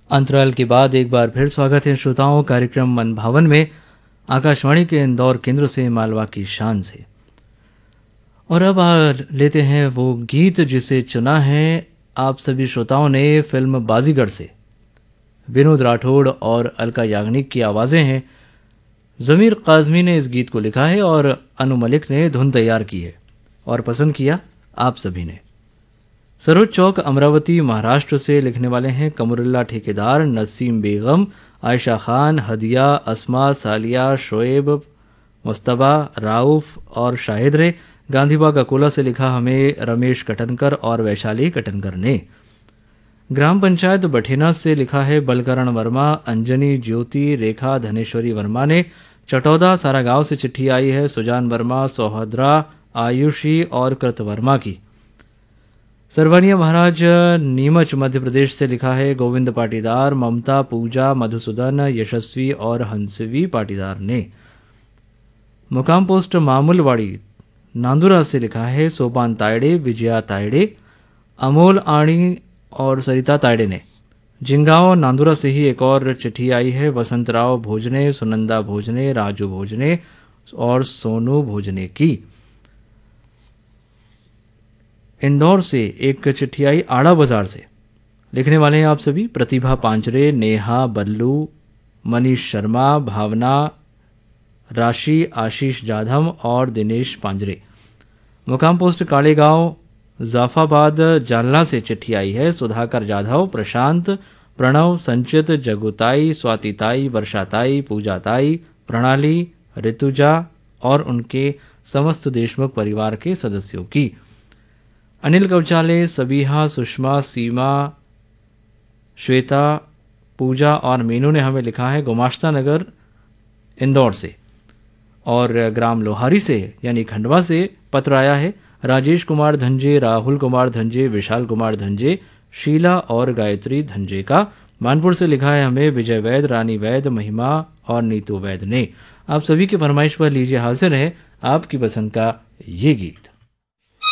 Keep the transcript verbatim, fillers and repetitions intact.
अंतराल के बाद एक बार फिर स्वागत है श्रोताओं कार्यक्रम मन भावन में आकाशवाणी के इंदौर केंद्र से मालवा की शान से। और अब आ लेते हैं वो गीत जिसे चुना है आप सभी श्रोताओं ने फिल्म बाजीगर से। विनोद राठौड़ और अलका याग्निक की आवाज़ें हैं। ज़मीर काज़मी ने इस गीत को लिखा है और अनु मलिक ने धुन तैयार की है और पसंद किया आप सभी ने। सरोज चौक अमरावती महाराष्ट्र से लिखने वाले हैं कमरुल्ला ठेकेदार, नसीम बेगम, आयशा खान, हदिया, अस्मा, सालिया, शोएब, मुस्तबा, राउफ और शाहिद रे। गांधीबाग अकोला से लिखा हमें रमेश कटनकर और वैशाली कटनकर ने। ग्राम पंचायत बठेना से लिखा है बलकरण वर्मा, अंजनी, ज्योति, रेखा, धनेश्वरी वर्मा ने। चटौदा सारा गांव से चिट्ठी आई है सुजान वर्मा, सौहद्रा, आयुषी और कृत वर्मा की। सरवनिया महाराज नीमच मध्य प्रदेश से लिखा है गोविंद पाटीदार, ममता, पूजा, मधुसूदन, यशस्वी और हंसवी पाटीदार ने। मुकाम पोस्ट मामूलवाड़ी नांदुरा से लिखा है सोपान तायड़े, विजया तायड़े, अमोल आणी और सरिता तायड़े ने। जिंगांव नांदुरा से ही एक और चिट्ठी आई है वसंतराव भोजने, सुनंदा भोजने, राजू भोजने और सोनू भोजने की। इंदौर से एक चिट्ठी आई आड़ा बाजार से। लिखने वाले हैं आप सभी प्रतिभा पांचरे, नेहा, बल्लू, मनीष शर्मा, भावना, राशि, आशीष जाधव और दिनेश पांजरे। मुकाम पोस्ट कालेगांव जाफाबाद जालना से चिट्ठी आई है सुधाकर जाधव, प्रशांत, प्रणव, संचित, जगुताई, स्वातिताई, वर्षाताई, पूजाताई, प्रणाली, ऋतुजा और उनके समस्त देशमुख परिवार के सदस्यों की। अनिल कवचाले, सबीहा, सुषमा, सीमा, श्वेता, पूजा और मीनू ने हमें लिखा है गुमाश्ता नगर इंदौर से। और ग्राम लोहारी से यानी खंडवा से पत्र आया है राजेश कुमार धंजे, राहुल कुमार धंजे, विशाल कुमार धंजे, शीला और गायत्री धंजे का। मानपुर से लिखा है हमें विजय वैद, रानी वैद, महिमा और नीतू वैद ने। आप सभी की फरमाइश पर लीजिए हाजिर है आपकी पसंद का ये गीत।